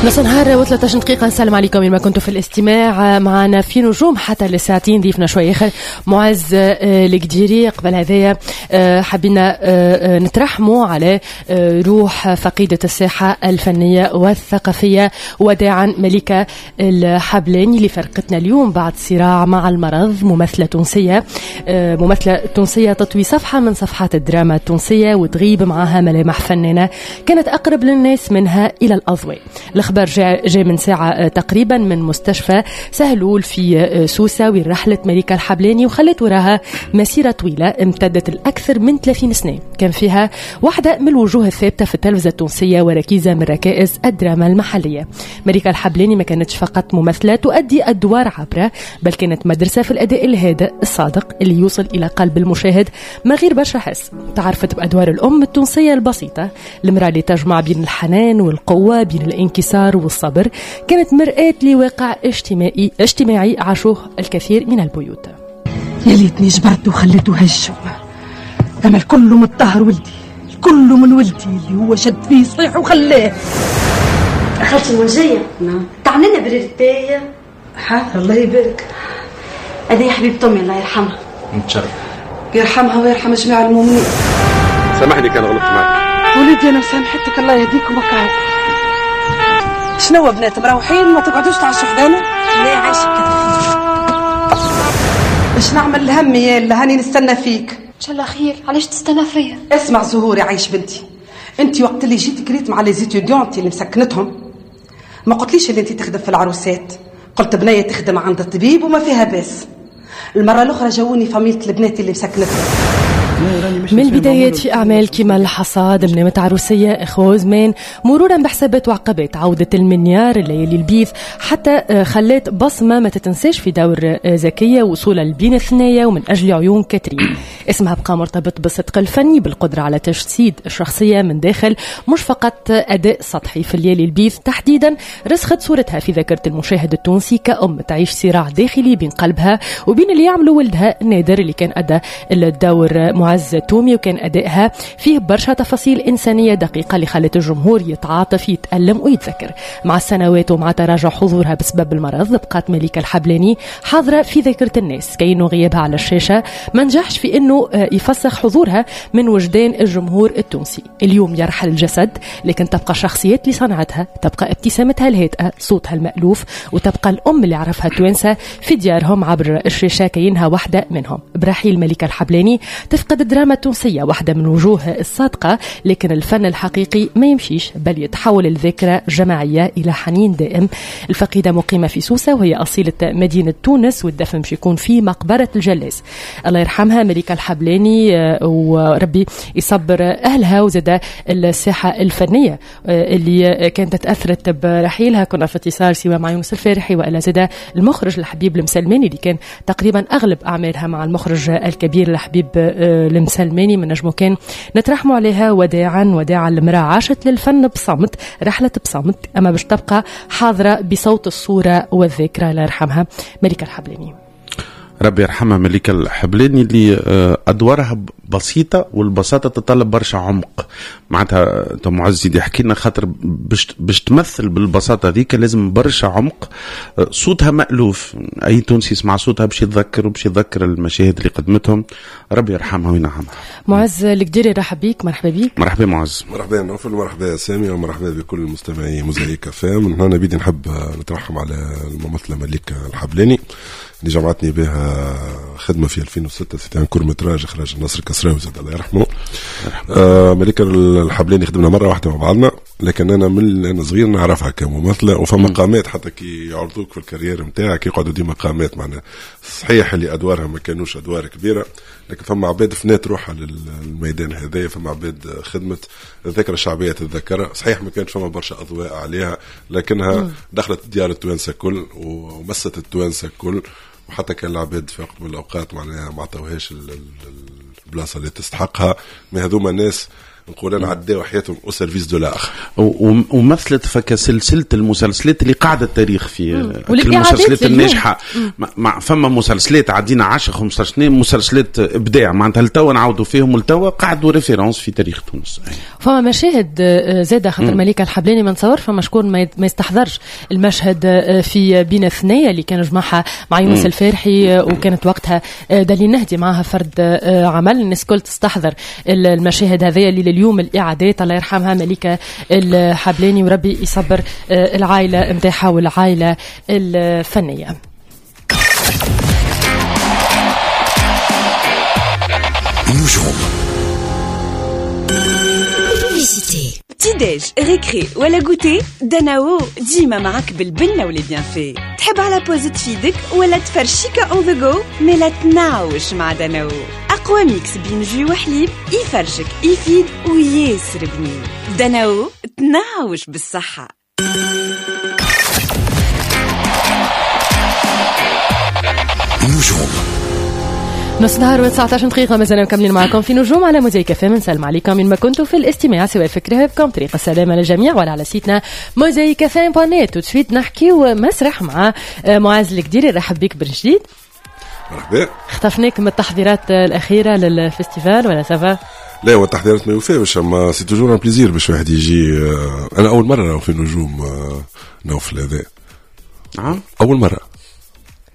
نص نهار و13 دقيقة. نسلم عليكم لما كنتوا في الاستماع معنا في نجوم حتى للساعتين. ضيفنا شوي آخر معز القديري. قبل هذايا حبينا نترحموا على روح فقيدة الساحة الفنية والثقافية وداعا ملكة الحبلاني اللي فرقتنا اليوم بعد صراع مع المرض. ممثلة تونسية تطوي صفحة من صفحات الدراما التونسية وتغيب معها ملامح فنانة كانت أقرب للناس منها إلى الأضواء. الأخبار جاء من ساعة تقريبا من مستشفى سهلول في سوسة وين رحلت ملكة الحبلاني وخلت وراها مسيرة طويلة امتدت الأكثر من 30 سنة كان فيها واحدة من الوجوه الثابتة في التلفزة التونسية وركيزة من ركائز الدراما المحلية. ملكة الحبلاني ما كانتش فقط ممثلة تؤدي أدوار عبرة، بل كانت مدرسة في الأداء الهادئ الصادق اللي يوصل إلى قلب المشاهد من غير برشا حس. تعرفت بأدوار الأم التونسية البسيطة، المرأة اللي تجمع بين الحنان والقوة، بين الانكسار والصبر. كانت مرآة لواقع اجتماعي عاشوه الكثير من البيوت. يا ليتني جبرت وخليته هجم، أما الكل من طهر ولدي، الكل من ولدي اللي هو شد فيه صيح وخلاه. أخذت المنجية؟ نعم. تعنينا بريرتاية. حاضر الله يبارك. هذه حبيبة أمي الله يرحمها. متشرف. يرحمها ويرحم جميع المؤمنين. سامحني كان غلطت معك. وليدي أنا مسامحتك الله يهديكم وكعب. شنو بنات مروحين ما تقعدوش تعشوا حدانا؟ لا عايشة كده. باش نعمل الهم يا اللي هاني نستنى فيك. إن شاء الله خير. علاش تستنى فيا؟ اسمع زهور يا عايش بنتي، انت وقت اللي جيت كريت مع لي زيتيديونتي اللي مسكنتهم ما قلتليش اللي انت تخدم في العروسات، قلت بنية تخدم عند الطبيب وما فيها باس. المرة الأخرى جاوني فاميلة البنات اللي مسكنتهم. من البدايات في أعمال كما الحصاد، منامة عروسية، إخوة زمان، مرورا بحسابات وعقبات، عودة المنيار، الليالي البيض، حتى خلات بصمة ما تتنساش في دور زكية وصولها لبين الثنايا ومن أجل عيون كاترين. اسمها بقى مرتبط بالصدق الفني، بالقدرة على تجسيد الشخصية من داخل، مش فقط أداء سطحي. في الليالي البيض تحديدا رسخت صورتها في ذاكرة المشاهد التونسي كأم تعيش صراع داخلي بين قلبها وبين اللي يعملوا ولدها نادر اللي كان أدى الدور معز تومي، وكان أدائها فيه برشا تفاصيل إنسانية دقيقة اللي خلت الجمهور يتعاطف يتألم ويتذكر. مع السنوات ومع تراجع حضورها بسبب المرض بقات ملكة الحبلاني حاضرة في ذاكرة الناس، كأنه غيابها على الشاشة ما نجحش في أنه يفسخ حضورها من وجدان الجمهور التونسي. اليوم يرحل الجسد لكن تبقى الشخصيات اللي صنعتها، تبقى ابتسامتها الهادئة، صوتها المألوف، وتبقى الأم اللي عرفها التوانسة في ديارهم عبر الشاشة كينها واحدة منهم. برحيل ملكة الحبلاني تفقد الدراما التونسية واحدة من وجوه الصادقة، لكن الفن الحقيقي ما يمشيش بل يتحول الذاكرة جماعية إلى حنين دائم. الفقيدة مقيمة في سوسة وهي أصيلة مدينة تونس، والدفن مش يكون في مقبرة الجلاس. الله يرحمها ملكة الحبلاني وربي يصبر أهلها وزاد الساحة الفنية اللي كانت تأثرت برحيلها. كنا في اتصال سواء مع يونس الفارحي وإلا زاد المخرج الحبيب المسلماني اللي كان تقريبا أغلب أعمالها مع المخرج الكبير الحبيب المسلماني. من نجمو كان نترحموا عليها وداعا المرأة عاشت للفن بصمت، رحلت بصمت، أما باش تبقى حاضرة بصوت الصورة والذاكرة. الله يرحمها ملكة الحبلاني. ربي يرحمها ملكة الحبلاني اللي أدوارها بسيطة والبساطة تطلب برشا عمق. معناتها معز يدي حكينا خاطر باش تمثل بالبساطة ذيك لازم برشا عمق. صوتها مألوف، أي تونسي يسمع صوتها باش يتذكر المشاهد اللي قدمتهم. ربي يرحمها وينعمها. معز القديري رحب بيك. مرحبا بيك. مرحبا معز. مرحبا نوفل، مرحبا سامي، ومرحبا بكل المستمعي موزايك فام. هنا بدي نحب نترحم على الممثلة ملكة الحبلاني اللي جمعتني بها خدمة في 2006 في كورمتراج إخراج النصر الكسراوي زاد الله يرحمه. ملكة الحبلاني خدمنا مرة واحدة مع بعضنا، لكن أنا صغير نعرفها كممثلة، وفما مقامات حتى كي يعرضوك في الكارير متاعك يقعدوا دي مقامات. معنا صحيح اللي أدوارها ما كانوش أدوار كبيرة، لكن فما عباد فنات روحها للميدان هذايا، فما عباد خدمة الذاكرة الشعبية تتذكرها. صحيح ما كانش فما برشا أضواء عليها، لكنها دخلت ديار التوانسة كل ومست التوانسة كل، وحتى كان العباد في وقت من الأوقات معناها ما عطاوهاش البلاصة اللي تستحقها. ما هذوما ناس نقول انا عداو حياتهم او سيرفيس دو لاخر. ومثلت فك سلسله المسلسلات اللي قاعده التاريخ في المسلسلات الناجحه. فما مسلسلات عدينا 10 15 سنه مسلسلات ابداع معناتها لتوا نعاودوا فيهم ولتوا قعدوا ريفيرونس في تاريخ تونس. فما مشاهد زاده خاطر مليكه الحبلاني ما نتصور فما شكون ما يستحضرش المشهد في بين الثنيه اللي كان جمعها مع يونس الفارحي وكانت وقتها دليل نهدي معها فرد عمل. الناس كل تستحضر المشاهد هذه اللي اليوم الإعادات الله يرحمها مليكة الحبلاني وربي يصبر العائلة متاعها والعائلة الفنية. تيداج ريكري ولا غوتي داناو ديما معك بالبنة واللي بيان في. تحب على بوز تفيدك ولا تفرشيكا اون ذا جو مي لا تناوش مع داناو. أقوى ميكس بين جوي وحليب يفرشك يفيد وياسر بنين. داناو تناوش بالصحة. نجوم نص نهار و19 دقيقة مازلنا مكملين معكم في نجوم على موزايك FM. نسلم عليكم من ما كنتوا في الاستماع سواء فكرة بكم طريق السلامة للجميع ولا على سيتنا موزايك FM.net. وتسويت نحكي ومسرح مع معاذ القديري. رحب بك بالجديد. مرحبا. اختفناك من التحضيرات الأخيرة للفستيفال ولا سافا؟ لا والتحضيرات ما يوفاوش اما سي توجور ان بليزير باش واحد يجي. انا اول مرة في نجوم نوفل هذا. نعم اول مرة.